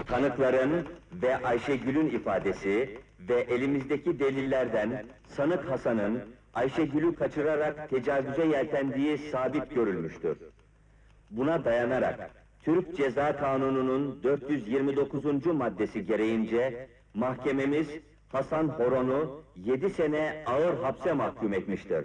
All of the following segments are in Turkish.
Tanıkların ve Ayşegül'ün ifadesi ve elimizdeki delillerden sanık Hasan'ın Ayşegül'ü kaçırarak tecavüze yeltendiği sabit görülmüştür. Buna dayanarak Türk Ceza Kanunu'nun 429. maddesi gereğince mahkememiz Hasan Horon'u 7 sene ağır hapse mahkum etmiştir.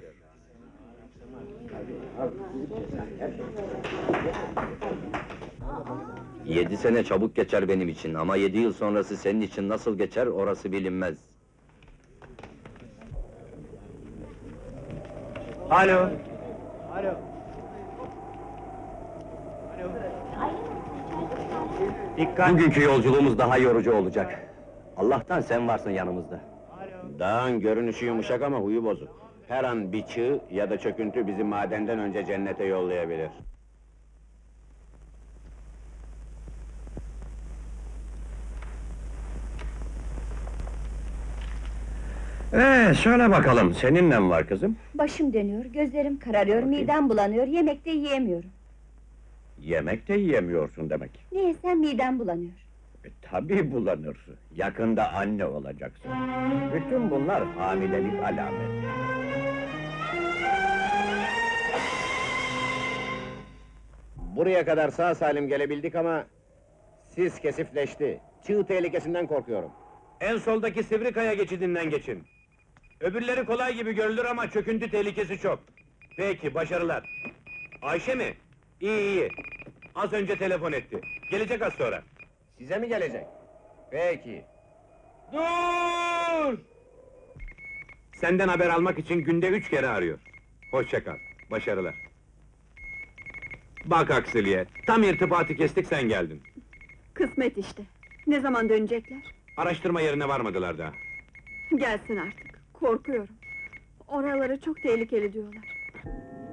Yedi sene çabuk geçer benim için ama 7 yıl sonrası senin için nasıl geçer orası bilinmez. Alo. Dikkat! Bugünkü yolculuğumuz daha yorucu olacak. Allah'tan sen varsın yanımızda. Dağın görünüşü yumuşak ama huyu bozuk. Her an bir çığ ya da çöküntü bizi madenden önce cennete yollayabilir. Söyle bakalım, senin ne var kızım? Başım dönüyor, gözlerim kararıyor, midem bulanıyor, yemek de yiyemiyorum. Yemek de yiyemiyorsun demek. Ne yesem midem bulanıyor. Tabii bulanırsın. Yakında anne olacaksın. Bütün bunlar hamilelik alameti. Buraya kadar sağ salim gelebildik ama... ...sis kesifleşti. Çığ tehlikesinden korkuyorum. En soldaki Sivrikaya geçidinden geçin. Öbürleri kolay gibi görülür ama çöküntü tehlikesi çok. Peki, başarılar. Ayşe mi? İyi. Az önce telefon etti. Gelecek az sonra. Size mi gelecek? Peki. Dur! Senden haber almak için günde 3 kere arıyor. Hoşça kal, başarılar. Bak aksiliğe, tam irtibatı kestik sen geldin. Kısmet işte. Ne zaman dönecekler? Araştırma yerine varmadılar daha. Gelsin artık. Korkuyorum. Oraları çok tehlikeli diyorlar.